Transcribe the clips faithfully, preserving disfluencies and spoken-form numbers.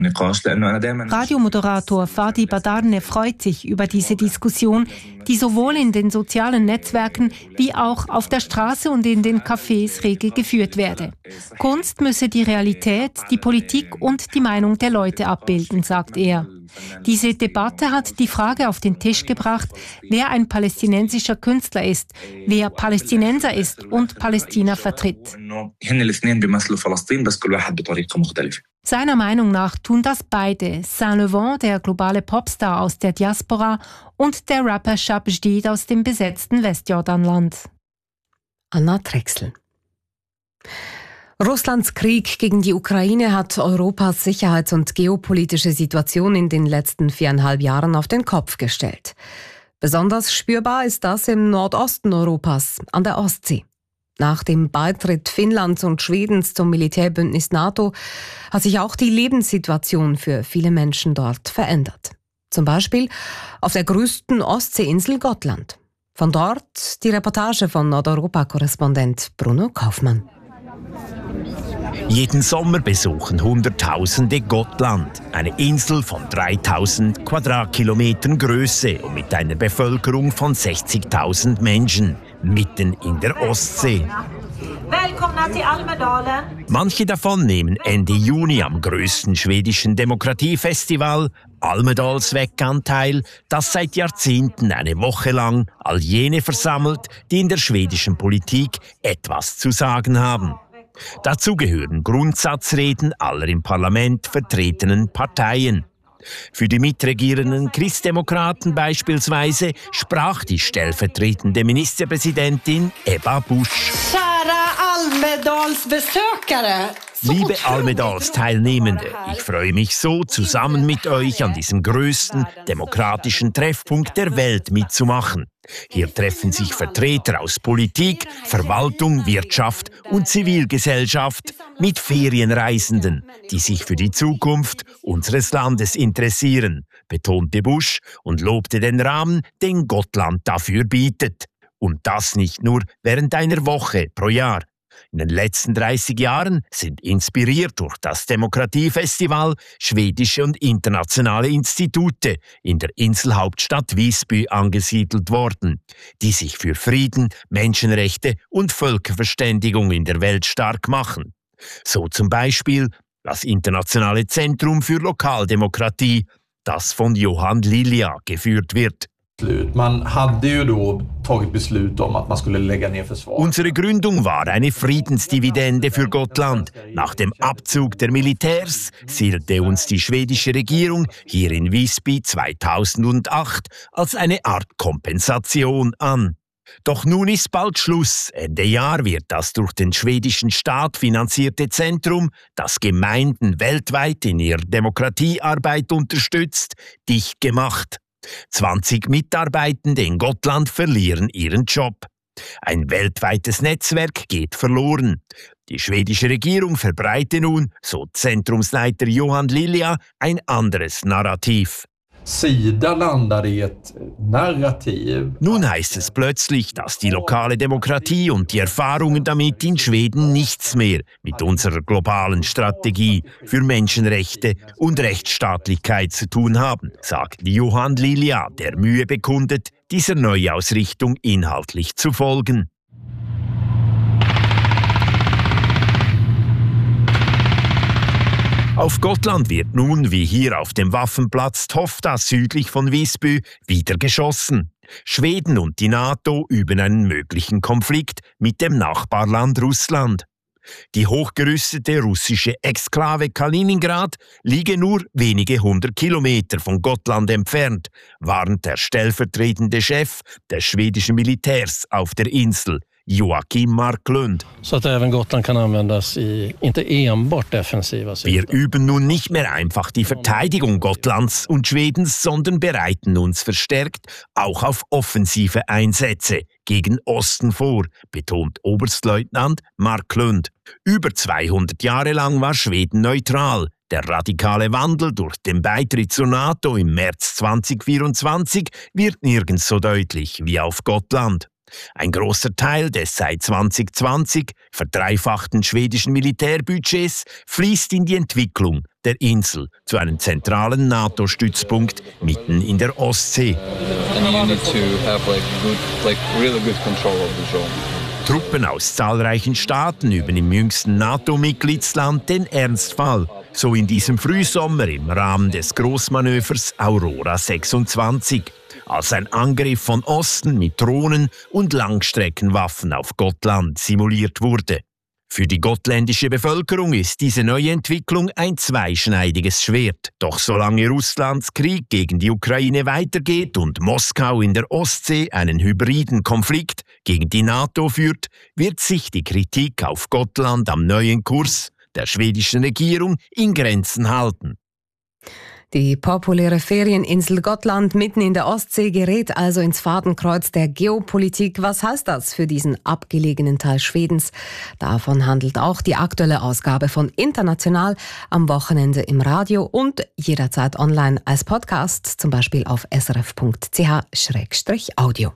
Radiomoderator Fadi Badarne freut sich über diese Diskussion, die sowohl in den sozialen Netzwerken wie auch auf der Straße und in den Cafés rege geführt werde. Kunst müsse die Realität, die Politik und die Meinung der Leute abbilden, sagt er. Diese Debatte hat die Frage auf den Tisch gebracht, wer ein palästinensischer Künstler ist, wer Palästinenser ist und Palästina vertritt. Seiner Meinung nach tun das beide, Saint-Laurent, der globale Popstar aus der Diaspora, und der Rapper Shab Jdid aus dem besetzten Westjordanland. Anna Drechsel. Russlands Krieg gegen die Ukraine hat Europas sicherheits- und geopolitische Situation in den letzten viereinhalb Jahren auf den Kopf gestellt. Besonders spürbar ist das im Nordosten Europas, an der Ostsee. Nach dem Beitritt Finnlands und Schwedens zum Militärbündnis NATO hat sich auch die Lebenssituation für viele Menschen dort verändert. Zum Beispiel auf der größten Ostseeinsel Gotland. Von dort die Reportage von Nordeuropa-Korrespondent Bruno Kaufmann. Jeden Sommer besuchen Hunderttausende Gotland, eine Insel von dreitausend Quadratkilometern Größe und mit einer Bevölkerung von sechzigtausend Menschen, mitten in der Ostsee. Willkommen till Almedalen. Manche davon nehmen Ende Juni am größten schwedischen Demokratiefestival Almedalsveckan teil, das seit Jahrzehnten eine Woche lang all jene versammelt, die in der schwedischen Politik etwas zu sagen haben. Dazu gehören Grundsatzreden aller im Parlament vertretenen Parteien. Für die mitregierenden Christdemokraten beispielsweise sprach die stellvertretende Ministerpräsidentin Ebba Busch. Liebe Almedals-Teilnehmende, ich freue mich so, zusammen mit euch an diesem größten demokratischen Treffpunkt der Welt mitzumachen. Hier treffen sich Vertreter aus Politik, Verwaltung, Wirtschaft und Zivilgesellschaft mit Ferienreisenden, die sich für die Zukunft unseres Landes interessieren, betonte Busch und lobte den Rahmen, den Gotland dafür bietet. Und das nicht nur während einer Woche pro Jahr. In den letzten dreißig Jahren sind inspiriert durch das Demokratiefestival schwedische und internationale Institute in der Inselhauptstadt Visby angesiedelt worden, die sich für Frieden, Menschenrechte und Völkerverständigung in der Welt stark machen. So zum Beispiel das Internationale Zentrum für Lokaldemokratie, das von Johan Lilja geführt wird. Man hade ju då tagit beslut om att man skulle lägga ner försvaret. Unsere Gründung war eine Friedensdividende für Gotland. Nach dem Abzug der Militärs siedelte uns die schwedische Regierung hier in Visby zweitausendacht als eine Art Kompensation an. Doch nun ist bald Schluss. Ende Jahr wird das durch den schwedischen Staat finanzierte Zentrum, das Gemeinden weltweit in ihrer Demokratiearbeit unterstützt, dicht gemacht. zwanzig Mitarbeitende in Gotland verlieren ihren Job. Ein weltweites Netzwerk geht verloren. Die schwedische Regierung verbreite nun, so Zentrumsleiter Johan Lilja, ein anderes Narrativ. Sida landar i ett narrativ. Nun heißt es plötzlich, dass die lokale Demokratie und die Erfahrungen damit in Schweden nichts mehr mit unserer globalen Strategie für Menschenrechte und Rechtsstaatlichkeit zu tun haben, sagt Johan Lilja, der Mühe bekundet, dieser Neuausrichtung inhaltlich zu folgen. Auf Gotland wird nun, wie hier auf dem Waffenplatz Tofta südlich von Visby, wieder geschossen. Schweden und die NATO üben einen möglichen Konflikt mit dem Nachbarland Russland. Die hochgerüstete russische Exklave Kaliningrad liege nur wenige hundert Kilometer von Gotland entfernt, warnt der stellvertretende Chef des schwedischen Militärs auf der Insel, Joakim Marklund. Så att även Gotland kan användas i inte enbart defensiva syften. Wir üben nun nicht mehr einfach die Verteidigung Gotlands und Schwedens, sondern bereiten uns verstärkt auch auf offensive Einsätze gegen Osten vor, betont Oberstleutnant Marklund. Über zweihundert Jahre lang war Schweden neutral. Der radikale Wandel durch den Beitritt zur NATO im März zweitausendvierundzwanzig wird nirgends so deutlich wie auf Gotland. Ein großer Teil des seit zwanzig zwanzig verdreifachten schwedischen Militärbudgets fließt in die Entwicklung der Insel zu einem zentralen NATO-Stützpunkt mitten in der Ostsee. Truppen aus zahlreichen Staaten üben im jüngsten NATO-Mitgliedsland den Ernstfall, so in diesem Frühsommer im Rahmen des Großmanövers Aurora sechsundzwanzig, als ein Angriff von Osten mit Drohnen und Langstreckenwaffen auf Gotland simuliert wurde. Für die gotländische Bevölkerung ist diese neue Entwicklung ein zweischneidiges Schwert. Doch solange Russlands Krieg gegen die Ukraine weitergeht und Moskau in der Ostsee einen hybriden Konflikt gegen die NATO führt, wird sich die Kritik auf Gotland am neuen Kurs der schwedischen Regierung in Grenzen halten. Die populäre Ferieninsel Gotland mitten in der Ostsee gerät also ins Fadenkreuz der Geopolitik. Was heißt das für diesen abgelegenen Teil Schwedens? Davon handelt auch die aktuelle Ausgabe von International am Wochenende im Radio und jederzeit online als Podcast, zum Beispiel auf srf punkt c h slash audio.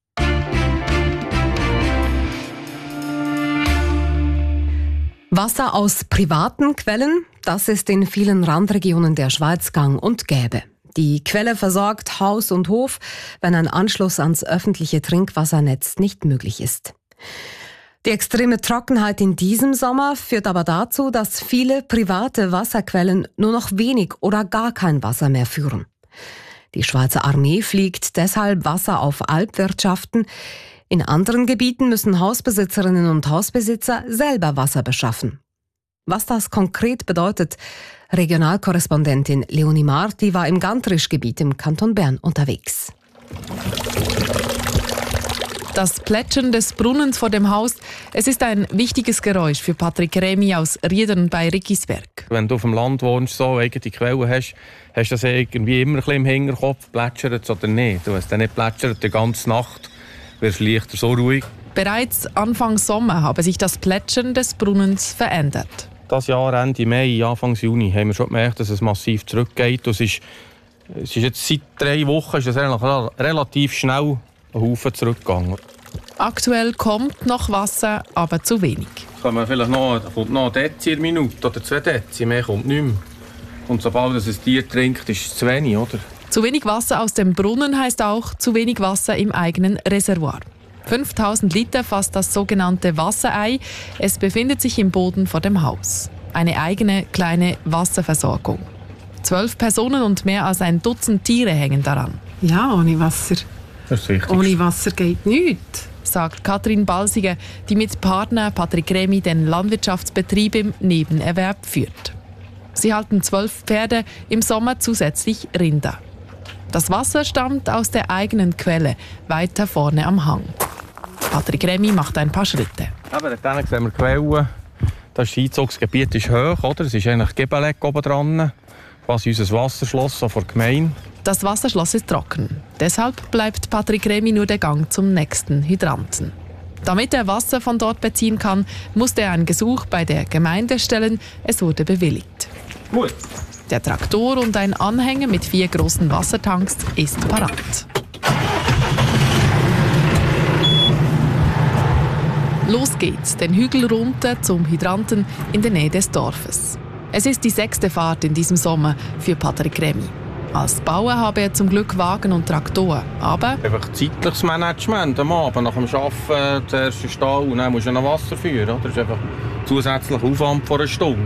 Wasser aus privaten Quellen, das ist in vielen Randregionen der Schweiz gang und gäbe. Die Quelle versorgt Haus und Hof, wenn ein Anschluss ans öffentliche Trinkwassernetz nicht möglich ist. Die extreme Trockenheit in diesem Sommer führt aber dazu, dass viele private Wasserquellen nur noch wenig oder gar kein Wasser mehr führen. Die Schweizer Armee fliegt deshalb Wasser auf Alpwirtschaften. In anderen Gebieten müssen Hausbesitzerinnen und Hausbesitzer selber Wasser beschaffen. Was das konkret bedeutet, Regionalkorrespondentin Leonie Marti war im Gantrisch-Gebiet im Kanton Bern unterwegs. Das Plätschern des Brunnens vor dem Haus, es ist ein wichtiges Geräusch für Patrick Remy aus Riedern bei Riggisberg. Wenn du auf dem Land wohnst, so eigene Quellen hast, hast du das irgendwie immer ein bisschen im Hinterkopf, plätschert es oder nicht. Du hast dann nicht plätschert die ganze Nacht, wirst leichter so ruhig. Bereits Anfang Sommer habe sich das Plätschern des Brunnens verändert. Das Jahr, Ende Mai, Anfang Juni, haben wir schon gemerkt, dass es massiv zurückgeht. Es ist, es ist jetzt seit drei Wochen ist es relativ schnell ein Haufen zurückgegangen. Aktuell kommt noch Wasser, aber zu wenig. Kommt vielleicht noch, kommt noch ein Dezi in Minute oder zwei Dezi, mehr kommt nicht mehr. Und sobald es ein Tier trinkt, ist es zu wenig, oder? Zu wenig Wasser aus dem Brunnen heisst auch zu wenig Wasser im eigenen Reservoir. fünftausend Liter fasst das sogenannte Wasserei. Es befindet sich im Boden vor dem Haus. Eine eigene kleine Wasserversorgung. Zwölf Personen und mehr als ein Dutzend Tiere hängen daran. Ja, ohne Wasser. Das ist wichtig. Ohne Wasser geht nichts, sagt Katrin Balsiger, die mit Partner Patrick Remy den Landwirtschaftsbetrieb im Nebenerwerb führt. Sie halten zwölf Pferde, im Sommer zusätzlich Rinder. Das Wasser stammt aus der eigenen Quelle, weiter vorne am Hang. Patrick Remy macht ein paar Schritte. Aber dann sehen wir die Quelle. Das Einzugsgebiet ist hoch, oder? Es ist eigentlich Gebeleck oben dran, quasi unser Wasserschloss von der Gemeinde. Das Wasserschloss ist trocken. Deshalb bleibt Patrick Remy nur der Gang zum nächsten Hydranten. Damit er Wasser von dort beziehen kann, musste er ein Gesuch bei der Gemeinde stellen. Es wurde bewilligt. Gut. Der Traktor und ein Anhänger mit vier großen Wassertanks ist parat. Los geht's, den Hügel runter zum Hydranten in der Nähe des Dorfes. Es ist die sechste Fahrt in diesem Sommer für Patrick Remy. Als Bauer habe er zum Glück Wagen und Traktor, aber... Einfach zeitliches Management am Abend, nach dem Arbeiten zuerst in Stall und dann musst du noch Wasser führen. Oder? Das ist einfach zusätzlicher Aufwand vor einer Stunde.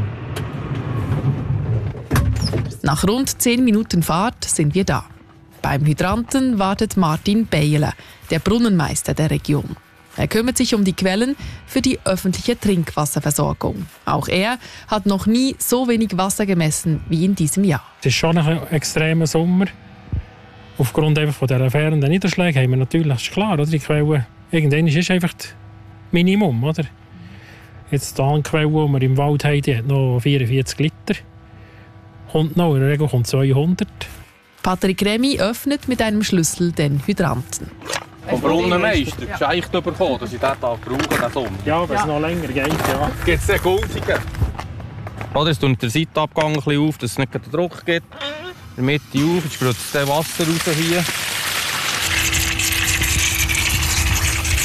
Nach rund zehn Minuten Fahrt sind wir da. Beim Hydranten wartet Martin Beijele, der Brunnenmeister der Region. Er kümmert sich um die Quellen für die öffentliche Trinkwasserversorgung. Auch er hat noch nie so wenig Wasser gemessen wie in diesem Jahr. Es ist schon ein extremer Sommer. Aufgrund einfach von der fehlenden Niederschläge haben wir natürlich, das ist klar, oder? Die Quelle, irgendwann ist einfach das Minimum. Oder? Jetzt die Quelle, die wir im Wald haben, die hat noch vierundvierzig Liter. Kommt noch, in der Regel kommt zweihundert. Patrick Remy öffnet mit einem Schlüssel den Hydranten. Vom Brunnenmeister gescheicht bekommen, dass ich diesen Tag brauche, diesen Sommer. Ja, wenn es noch länger geht, ja. Gibt es den Goldigen? Oder es tut der Seitenabgang ein bisschen auf, dass es nicht den Druck gibt. In der Mitte auf, jetzt spritzt das Wasser raus hier.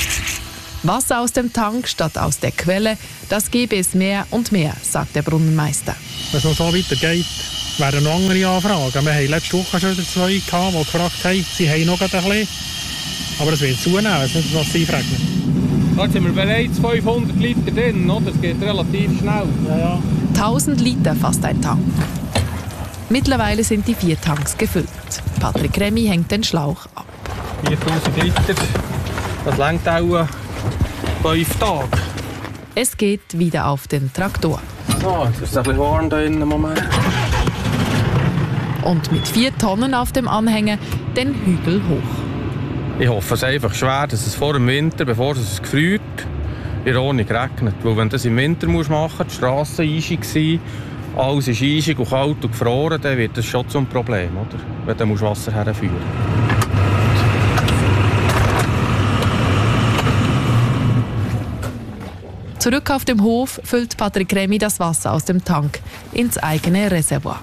Wasser aus dem Tank statt aus der Quelle, das gebe es mehr und mehr, sagt der Brunnenmeister. Wenn es noch so weitergeht, wären noch andere Anfragen. Wir hatten letzte Woche schon zwei, die gefragt haben, sie haben noch ein bisschen. Aber es wird zunehmen, es wird massiv regnen. Jetzt sind wir bereits fünfhundert Liter drin, oder? Das geht relativ schnell. Ja, ja. tausend Liter fast ein Tank. Mittlerweile sind die vier Tanks gefüllt. Patrick Remy hängt den Schlauch ab. viertausend Liter, das reicht auch fünf Tage. Es geht wieder auf den Traktor. So, jetzt ist es ein bisschen warm hier im Moment. Und mit vier Tonnen auf dem Anhänger den Hügel hoch. Ich hoffe es einfach schwer, dass es vor dem Winter, bevor es gefriert, in Ronning regnet. Weil wenn du das im Winter machen musst, die Strasse eisig war, alles ist eisig und kalt und gefroren, dann wird das schon zum Problem, oder? Wenn du musst Wasser herführen musst. Zurück auf dem Hof füllt Patrick Remy das Wasser aus dem Tank ins eigene Reservoir.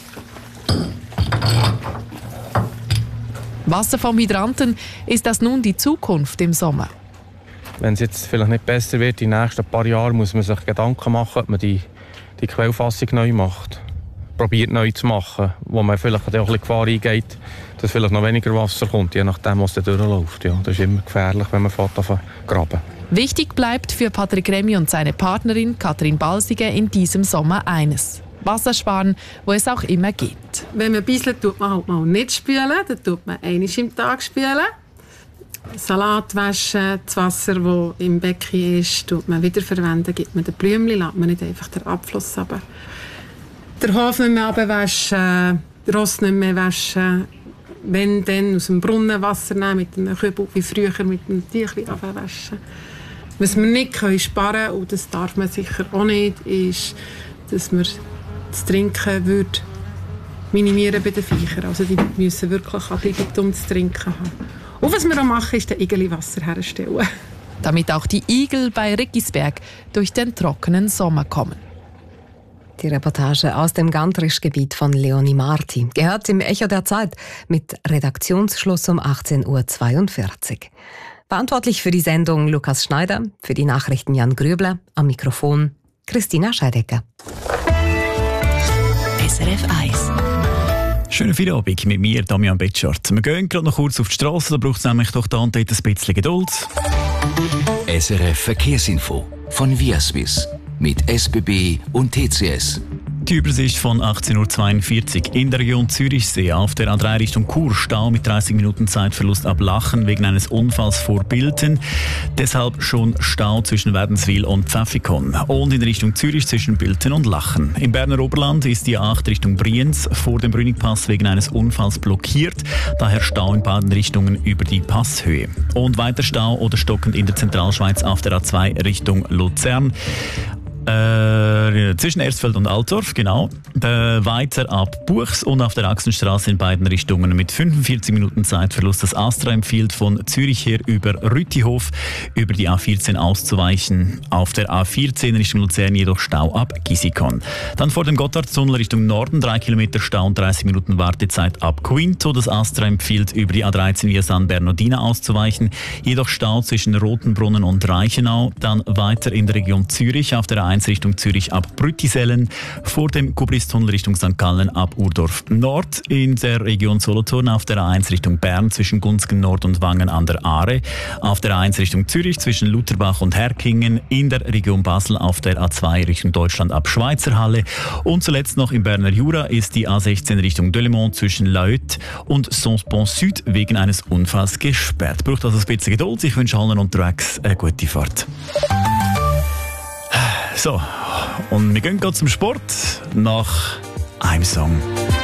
Wasser vom Hydranten, ist das nun die Zukunft im Sommer? Wenn es jetzt vielleicht nicht besser wird, die nächsten paar Jahre, muss man sich Gedanken machen, ob man die, die Quellfassung neu macht. Probiert neu zu machen, wo man vielleicht auch ein bisschen Gefahr eingeht, dass vielleicht noch weniger Wasser kommt, je nachdem, was da durchläuft. Ja, das ist immer gefährlich, wenn man anfängt graben. Wichtig bleibt für Patrick Remy und seine Partnerin Katrin Balsiger in diesem Sommer eines: Wasser sparen, wo es auch immer geht. Wenn man bisselt, tut man halt mal nicht spülen. Dann tut man einmal im Tag spülen. Salat waschen, das Wasser, das im Becken ist, tut man wiederverwenden. Gibt man den Blümchen, lässt man nicht einfach den Abfluss runter. Den Hof nicht mehr runterwaschen, den Rost nicht mehr waschen. Wenn dann aus dem Brunnen Wasser nehmen, mit einem Kübel, wie früher mit einem Tüchlein waschen. Was wir nicht sparen können, und das darf man sicher auch nicht, ist, dass man das Trinken würde minimieren bei den Viechern. Also die müssen wirklich ein bisschen um zu trinken haben. Und was wir auch machen, ist den Igel Wasser herstellen. Damit auch die Igel bei Rickisberg durch den trockenen Sommer kommen. Die Reportage aus dem Gantrisch-Gebiet von Leonie Marti gehört im Echo der Zeit mit Redaktionsschluss um achtzehn Uhr zweiundvierzig. Verantwortlich für die Sendung Lukas Schneider, für die Nachrichten Jan Grübler, am Mikrofon Christina Scheidecker. S R F eins. Schönen Feierabend mit mir, Damian Betschart. Wir gehen gerade noch kurz auf die Straße, da braucht es nämlich doch da und dort ein bisschen Geduld. S R F Verkehrsinfo von Viaswiss mit S B B und T C S. Die Übersicht von achtzehn Uhr zweiundvierzig in der Region Zürichsee auf der A drei Richtung Chur, Stau mit dreißig Minuten Zeitverlust ab Lachen wegen eines Unfalls vor Bilten. Deshalb schon Stau zwischen Wädenswil und Pfäffikon und in Richtung Zürich zwischen Bilten und Lachen. Im Berner Oberland ist die A acht Richtung Brienz vor dem Brünigpass wegen eines Unfalls blockiert. Daher Stau in beiden Richtungen über die Passhöhe. Und weiter Stau oder stockend in der Zentralschweiz auf der A zwei Richtung Luzern. Äh, zwischen Ersfeld und Altdorf, genau. Äh, weiter ab Buchs und auf der Achsenstraße in beiden Richtungen mit fünfundvierzig Minuten Zeitverlust. Das Astra empfiehlt von Zürich her über Rütihof über die A vierzehn auszuweichen. Auf der A vierzehn Richtung Luzern jedoch Stau ab Gisikon. Dann vor dem Gotthardtunnel Richtung Norden drei Kilometer Stau und dreißig Minuten Wartezeit ab Quinto. Das Astra empfiehlt über die A dreizehn via San Bernardino auszuweichen. Jedoch Stau zwischen Rotenbrunnen und Reichenau. Dann weiter in der Region Zürich auf der A eins Richtung Zürich ab Brüttisellen, vor dem Kubristunnel Richtung Sankt Gallen ab Urdorf Nord, in der Region Solothurn auf der A eins Richtung Bern zwischen Gunzgen Nord und Wangen an der Aare, auf der A eins Richtung Zürich zwischen Lutherbach und Herkingen, in der Region Basel auf der A zwei Richtung Deutschland ab Schweizerhalle und zuletzt noch im Berner Jura ist die A sechzehn Richtung Delemont zwischen Laüt und Sons-Pont Süd wegen eines Unfalls gesperrt. Braucht also ein bisschen Geduld. Ich wünsche allen unterwegs eine gute Fahrt. So, und wir gehen gerade zum Sport nach einem Song.